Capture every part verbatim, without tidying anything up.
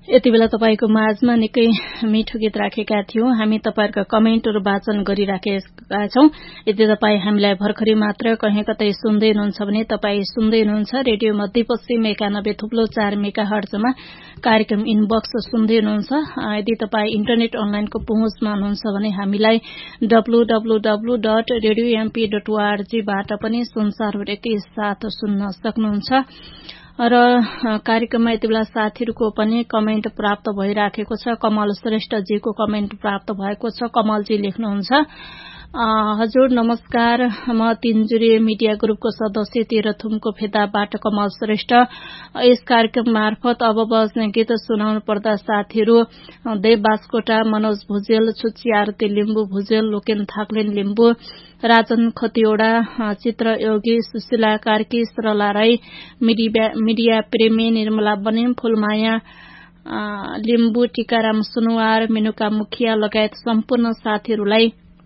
यति बेला तपाईको माझमा निकै मिठो गीत राखेका थियौं। हामी तपाईहरुका कमेन्टहरु वाचन गरिराखेका छौं। यदि तपाई हामीलाई भर्खरै मात्र कहीं कतै सुन्दै हुनुहुन्छ भने तपाई सुन्दै हुनुहुन्छ रेडियो मध्यपश्चिम एकानब्बे थुप्लो चार मेगाहर्जमा कार्यक्रम इनबक्स सुन्दै हुनुहुन्छ। यदि तपाई इन्टरनेट अनलाइनको पहुँचमा हुनुहुन्छ भने हामीलाई W W W dot radio MP dot ORG बाट पनि संसारभर एकै साथ सुन्न सक्नुहुन्छ। र कार्यक्रममा यति बेला साथीहरुको पनि कमेन्ट प्राप्त भइराखेको छ। कमल श्रेष्ठजीको कमेन्ट प्राप्त भएको छ। कमलजी लेख्नुहुन्छ, हजुर नमस्कार, म तीनजुरे मिडिया ग्रुपको सदस्य तेह्रथुमको फेदाबाट कमल श्रेष्ठ। यस कार्यक्रम मार्फत अब बज्ने गीत सुनाउनु पर्दा साथीहरु देव बास्कोटा, मनोज भुजेल, छुच्ची आरती लिम्बु भुजेल, लोकेन थाक्लेन लिम्बु, राजन खतिवड़ा, चित्र योगी, सुशीला कार्की, सरला राई, मिडिया प्रेमी निर्मला बनेम, फूलमाया लिम्बु, टीकाराम सुनुवार, मेनुका मुखिया लगायत सम्पूर्ण साथीहरुलाई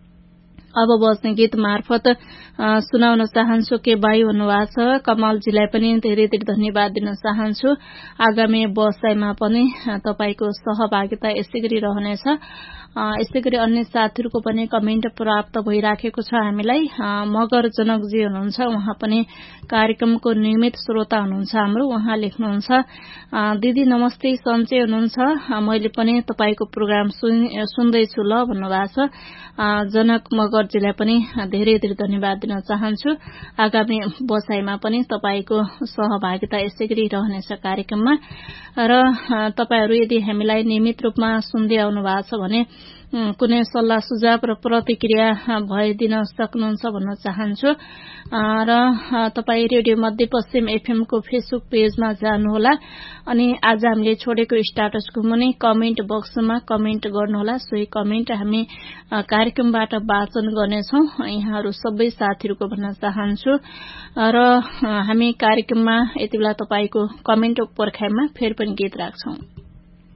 अब बज्ने गीत मार्फत सुनाउन चाहन्छु। के बाई भन्नुभएको छ। कमलजीलाई पनि धेरै धेरै धन्यवाद दिन चाहन्छु। आगामी बसाइमा पनि तपाईको सहभागिता यसै गरी रहनेछ। यसै गरी अन्य साथीहरुको पनि कमेन्ट प्राप्त भइराखेको छ। हामीलाई मगर जनकजी हुनुहुन्छ, उहाँ पनि कार्यक्रमको नियमित श्रोता हुनुहुन्छ हाम्रो। उहाँ लेख्नुहुन्छ, दिदी नमस्ते, सन्चै हुनुहुन्छ? मैले पनि तपाईको प्रोग्राम सुन्दैछु ल भन्नुभएको छ। जनक मगरजीलाई पनि धेरै धेरै धन्यवाद दिन चाहन्छु। आगामी बसाइमा पनि तपाईको सहभागिता यसै गरी रहनेछ कार्यक्रममा। र तपाईहरु यदि हामीलाई नियमित रूपमा सुन्दै आउनु भएको छ भने कुनै सल्लाह सुझाव र प्रतिक्रिया भइदिन सक्नुहुन्छ भन्न चाहन्छु। र तपाई रेडियो मध्यपश्चिम एफएम को फेसबुक पेजमा जानुहोला अनि आज हामीले छोडेको स्ट्याटसको मुनि कमेन्ट बक्समा कमेन्ट गर्नुहोला। सोही कमेन्ट हामी कार्यक्रमबाट वाचन गर्नेछौं। यहाँहरु सबै साथीहरुको भन्न चाहन्छु। र हामी कार्यक्रममा यति बेला तपाईको कमेन्ट पर्खाइमा फेरि पनि गीत राख्छौं।